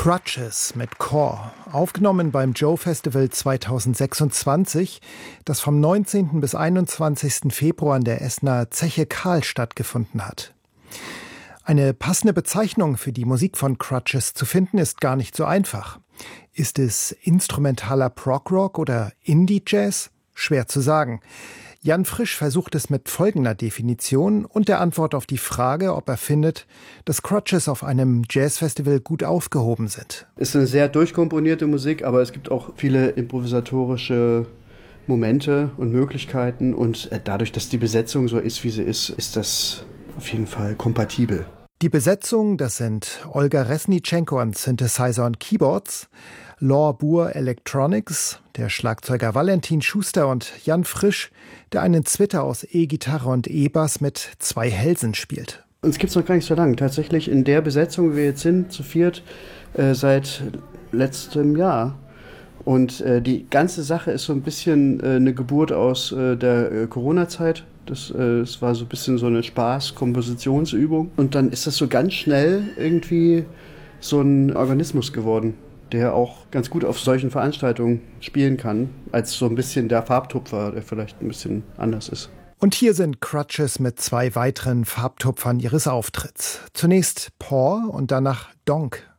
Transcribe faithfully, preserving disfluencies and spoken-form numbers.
Crutches mit Core, aufgenommen beim Joe Festival zweitausendsechsundzwanzig, das vom neunzehnten bis einundzwanzigsten Februar in der Essener Zeche Karl stattgefunden hat. Eine passende Bezeichnung für die Musik von Crutches zu finden, ist gar nicht so einfach. Ist es instrumentaler Prog-Rock oder Indie-Jazz? Schwer zu sagen. Jan Frisch versucht es mit folgender Definition und der Antwort auf die Frage, ob er findet, dass Crutches auf einem Jazzfestival gut aufgehoben sind. Es ist eine sehr durchkomponierte Musik, aber es gibt auch viele improvisatorische Momente und Möglichkeiten. Und dadurch, dass die Besetzung so ist, wie sie ist, ist das auf jeden Fall kompatibel. Die Besetzung, das sind Olga Resnitschenko an Synthesizer und Keyboards, Laure Boer Electronics, der Schlagzeuger Valentin Schuster und Jan Frisch, der einen Zwitter aus E-Gitarre und E-Bass mit zwei Hälsen spielt. Uns gibt es noch gar nicht so lange. Tatsächlich in der Besetzung, wie wir jetzt sind, zu viert, äh, seit letztem Jahr. Und äh, die ganze Sache ist so ein bisschen äh, eine Geburt aus äh, der äh, Corona-Zeit. Das, äh, das war so ein bisschen so eine Spaß-Kompositionsübung. Und dann ist das so ganz schnell irgendwie so ein Organismus geworden, der auch ganz gut auf solchen Veranstaltungen spielen kann, als so ein bisschen der Farbtupfer, der vielleicht ein bisschen anders ist. Und hier sind Crutches mit zwei weiteren Farbtupfern ihres Auftritts. Zunächst Paw und danach Donk.